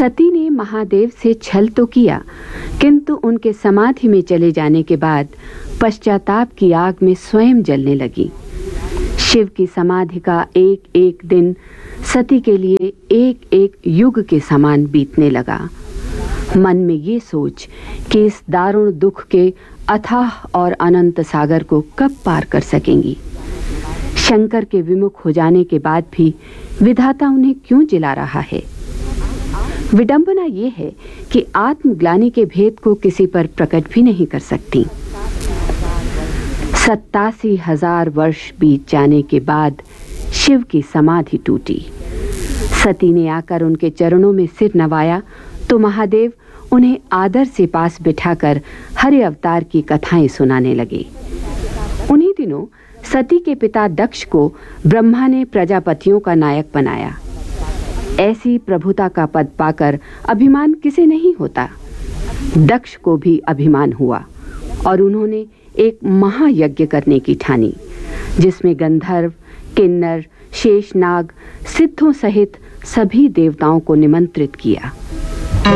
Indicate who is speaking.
Speaker 1: सती ने महादेव से छल तो किया, किंतु उनके समाधि में चले जाने के बाद पश्चाताप की आग में स्वयं जलने लगी। शिव की समाधि का एक एक दिन सती के लिए एक एक युग के समान बीतने लगा। मन में ये सोच कि इस दारुण दुख के अथाह और अनंत सागर को कब पार कर सकेंगी। शंकर के विमुख हो जाने के बाद भी विधाता उन्हें क्यों जिला रहा है। विडंबना ये है कि आत्मग्लानि के भेद को किसी पर प्रकट भी नहीं कर सकती। 87,000 वर्ष बीत जाने के बाद शिव की समाधि टूटी। सती ने आकर उनके चरणों में सिर नवाया तो महादेव उन्हें आदर से पास बिठाकर हरि अवतार की कथाएं सुनाने लगे। उन्हीं दिनों सती के पिता दक्ष को ब्रह्मा ने प्रजापतियों का नायक बनाया। ऐसी प्रभुता का पद पाकर अभिमान किसे नहीं होता। दक्ष को भी अभिमान हुआ और उन्होंने एक महायज्ञ करने की ठानी, जिसमें गंधर्व, किन्नर, शेषनाग, सिद्धों सहित सभी देवताओं को निमंत्रित किया।